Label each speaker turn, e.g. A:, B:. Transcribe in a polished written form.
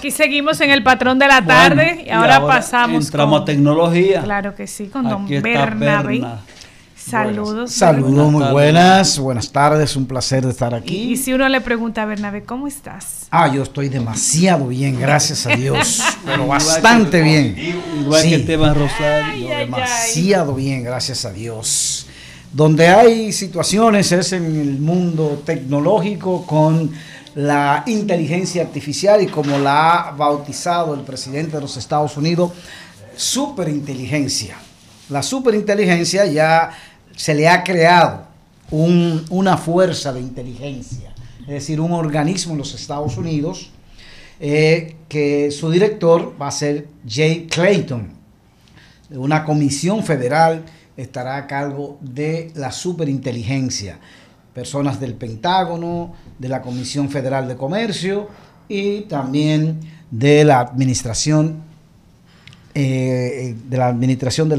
A: Aquí seguimos en el patrón de la tarde y ahora pasamos.
B: Entramos a tecnología.
A: Claro que sí, con
B: Aquí
A: don Bernabé. Saludos.
C: Saludos, muy buenas tardes, un placer de estar aquí.
A: Y si uno le pregunta a Bernabé, ¿cómo estás?
C: Yo estoy demasiado bien, gracias a Dios, pero bastante bien.
B: Igual que Esteban Rosario.
C: Demasiado bien, gracias a Dios. Donde hay situaciones es en el mundo tecnológico con la inteligencia artificial y como la ha bautizado el presidente de los Estados Unidos, superinteligencia. La superinteligencia ya se le ha creado una fuerza de inteligencia, es decir, un organismo en los Estados Unidos que su director va a ser Jay Clayton. Una comisión federal estará a cargo de la superinteligencia. Personas del Pentágono, de la Comisión Federal de Comercio y también de la administración del